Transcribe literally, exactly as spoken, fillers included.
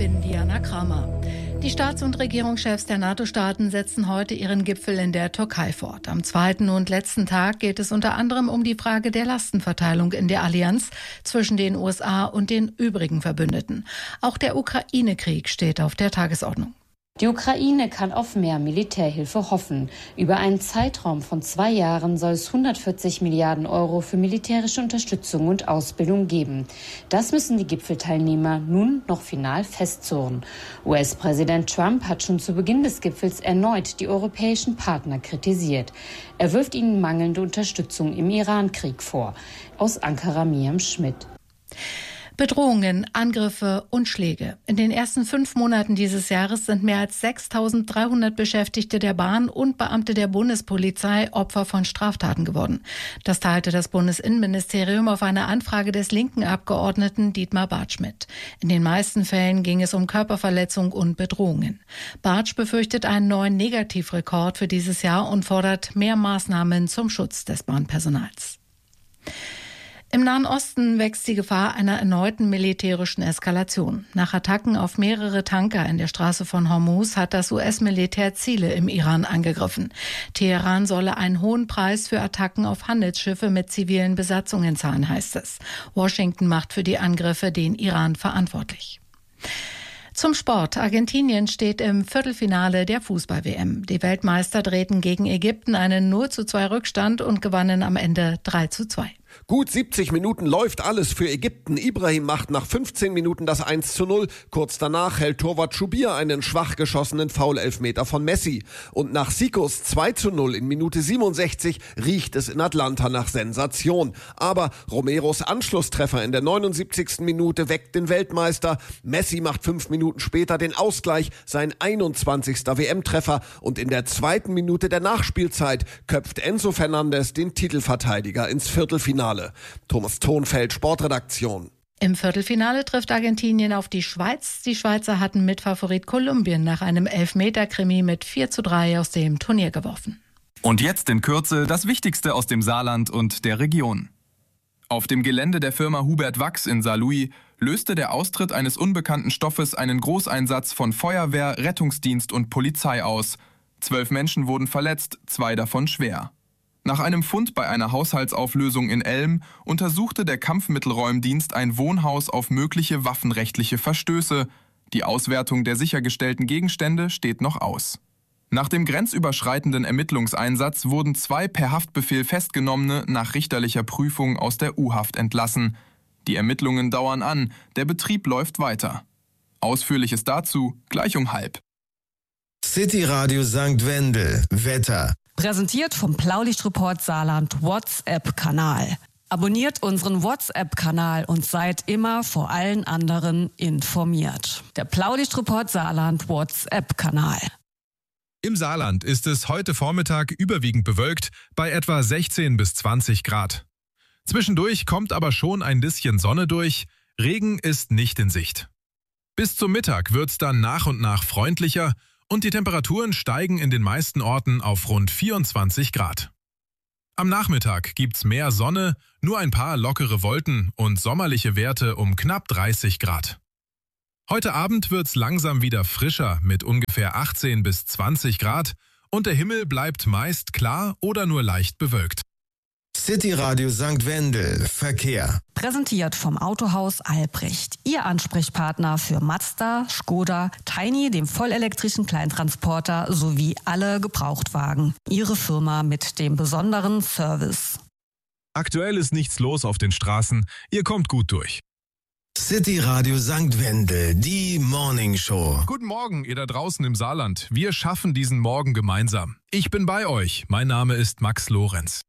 bin Diana Kramer. Die Staats- und Regierungschefs der NATO-Staaten setzen heute ihren Gipfel in der Türkei fort. Am zweiten und letzten Tag geht es unter anderem um die Frage der Lastenverteilung in der Allianz zwischen den U S A und den übrigen Verbündeten. Auch der Ukraine-Krieg steht auf der Tagesordnung. Die Ukraine kann auf mehr Militärhilfe hoffen. Über einen Zeitraum von zwei Jahren soll es hundertvierzig Milliarden Euro für militärische Unterstützung und Ausbildung geben. Das müssen die Gipfelteilnehmer nun noch final festzurren. U S-Präsident Trump hat schon zu Beginn des Gipfels erneut die europäischen Partner kritisiert. Er wirft ihnen mangelnde Unterstützung im Iran-Krieg vor. Aus Ankara Miriam Schmidt. Bedrohungen, Angriffe und Schläge. In den ersten fünf Monaten dieses Jahres sind mehr als sechstausenddreihundert Beschäftigte der Bahn und Beamte der Bundespolizei Opfer von Straftaten geworden. Das teilte das Bundesinnenministerium auf eine Anfrage des linken Abgeordneten Dietmar Bartsch mit. In den meisten Fällen ging es um Körperverletzung und Bedrohungen. Bartsch befürchtet einen neuen Negativrekord für dieses Jahr und fordert mehr Maßnahmen zum Schutz des Bahnpersonals. Im Nahen Osten wächst die Gefahr einer erneuten militärischen Eskalation. Nach Attacken auf mehrere Tanker in der Straße von Hormuz hat das U S-Militär Ziele im Iran angegriffen. Teheran solle einen hohen Preis für Attacken auf Handelsschiffe mit zivilen Besatzungen zahlen, heißt es. Washington macht für die Angriffe den Iran verantwortlich. Zum Sport. Argentinien steht im Viertelfinale der Fußball-W M. Die Weltmeister drehten gegen Ägypten einen null zu zwei Rückstand und gewannen am Ende drei zu zwei. Gut siebzig Minuten läuft alles für Ägypten. Ibrahim macht nach fünfzehn Minuten das eins zu null. Kurz danach hält Torwart Schubir einen schwach geschossenen Foul-Elfmeter von Messi. Und nach Sikos zwei zu null in Minute siebenundsechzig riecht es in Atlanta nach Sensation. Aber Romeros Anschlusstreffer in der neunundsiebzigsten Minute weckt den Weltmeister. Messi macht fünf Minuten später den Ausgleich, sein einundzwanzigster W M-Treffer. Und in der zweiten Minute der Nachspielzeit köpft Enzo Fernandes den Titelverteidiger ins Viertelfinale. Thomas Thonfeld, Sportredaktion. Im Viertelfinale trifft Argentinien auf die Schweiz. Die Schweizer hatten Mitfavorit Kolumbien nach einem Elfmeter-Krimi mit vier zu drei aus dem Turnier geworfen. Und jetzt in Kürze das Wichtigste aus dem Saarland und der Region. Auf dem Gelände der Firma Hubert Wachs in Saarlouis löste der Austritt eines unbekannten Stoffes einen Großeinsatz von Feuerwehr, Rettungsdienst und Polizei aus. Zwölf Menschen wurden verletzt, zwei davon schwer. Nach einem Fund bei einer Haushaltsauflösung in Elm untersuchte der Kampfmittelräumdienst ein Wohnhaus auf mögliche waffenrechtliche Verstöße. Die Auswertung der sichergestellten Gegenstände steht noch aus. Nach dem grenzüberschreitenden Ermittlungseinsatz wurden zwei per Haftbefehl Festgenommene nach richterlicher Prüfung aus der U-Haft entlassen. Die Ermittlungen dauern an, der Betrieb läuft weiter. Ausführliches dazu gleich um halb. City Radio Sankt Wendel, Wetter. Präsentiert vom Blaulichtreport Saarland WhatsApp-Kanal. Abonniert unseren WhatsApp-Kanal und seid immer vor allen anderen informiert. Der Blaulichtreport Saarland WhatsApp-Kanal. Im Saarland ist es heute Vormittag überwiegend bewölkt bei etwa sechzehn bis zwanzig Grad. Zwischendurch kommt aber schon ein bisschen Sonne durch, Regen ist nicht in Sicht. Bis zum Mittag wird's dann nach und nach freundlicher und die Temperaturen steigen in den meisten Orten auf rund vierundzwanzig Grad. Am Nachmittag gibt's mehr Sonne, nur ein paar lockere Wolken und sommerliche Werte um knapp dreißig Grad. Heute Abend wird's langsam wieder frischer mit ungefähr achtzehn bis zwanzig Grad und der Himmel bleibt meist klar oder nur leicht bewölkt. City Radio Sankt Wendel, Verkehr. Präsentiert vom Autohaus Albrecht. Ihr Ansprechpartner für Mazda, Skoda, Tiny, dem vollelektrischen Kleintransporter sowie alle Gebrauchtwagen. Ihre Firma mit dem besonderen Service. Aktuell ist nichts los auf den Straßen. Ihr kommt gut durch. City Radio Sankt Wendel, die Morning Show. Guten Morgen, ihr da draußen im Saarland. Wir schaffen diesen Morgen gemeinsam. Ich bin bei euch. Mein Name ist Max Lorenz.